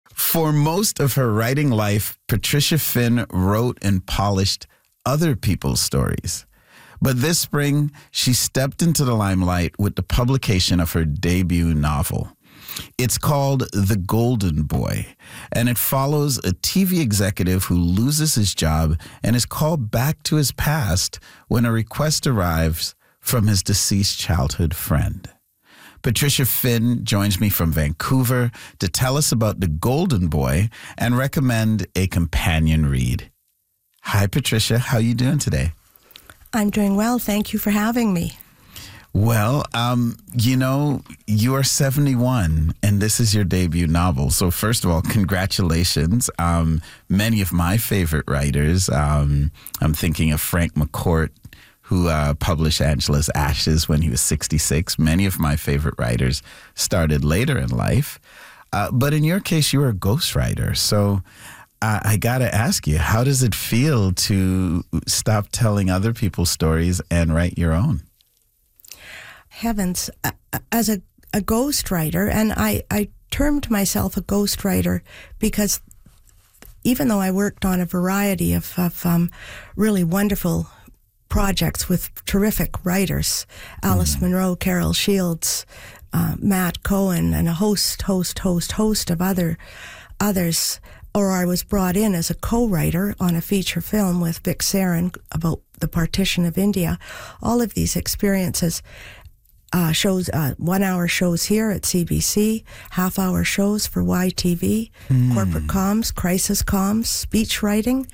For most of her writing life, Patricia Finn wrote and polished other people's stories. But this spring, she stepped into the limelight with the publication of her debut novel. It's called The Golden Boy, and it follows a TV executive who loses his job and is called back to his past when a request arrives from his deceased childhood friend. Patricia Finn joins me from Vancouver to tell us about The Golden Boy and recommend a companion read. Hi, Patricia. How are you doing today? I'm doing well. Thank you for having me. Well, you are 71 and this is your debut novel. So first of all, congratulations. Many of my favorite writers, I'm thinking of Frank McCourt, who published Angela's Ashes when he was 66. Many of my favorite writers started later in life. But in your case, you were a ghostwriter. So I got to ask you, how does it feel to stop telling other people's stories and write your own? Heavens, as a ghostwriter, and I termed myself a ghostwriter because even though I worked on a variety of really wonderful projects with terrific writers, Alice Munro, Carol Shields, Matt Cohen, and a host of others, or I was brought in as a co-writer on a feature film with Vic Saran about the partition of India. All of these experiences, shows, 1 hour shows here at CBC, half-hour shows for YTV, corporate comms, crisis comms, speech writing,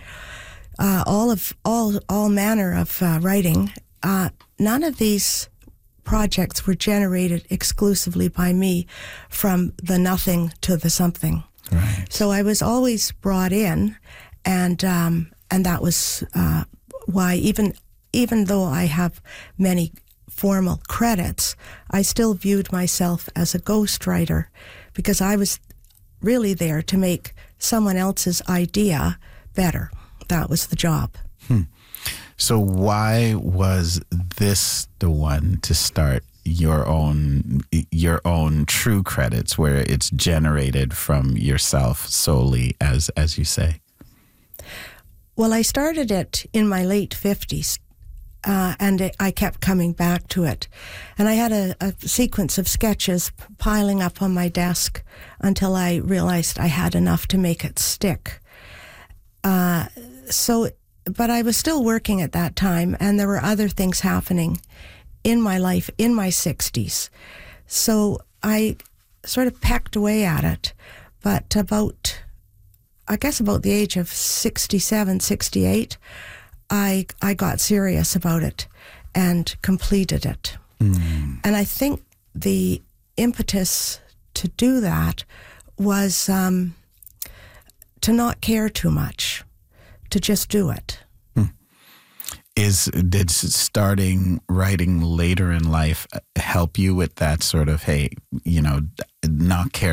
all manner of writing. None of these projects were generated exclusively by me from the nothing to the something. Right. So I was always brought in, and that was why even though I have many formal credits, I still viewed myself as a ghostwriter because I was really there to make someone else's idea better. That was the job. So why was this the one to start your own true credits where it's generated from yourself solely, as you say? Well, I started it in my late 50s. And I kept coming back to it. And I had a sequence of sketches piling up on my desk until I realized I had enough to make it stick. But I was still working at that time, and there were other things happening in my life in my 60s. So I sort of pecked away at it. But about the age of 67, 68, I got serious about it and completed it. And I think the impetus to do that was to not care too much, to just do it. Did starting writing later in life help you with that sort of, hey, not care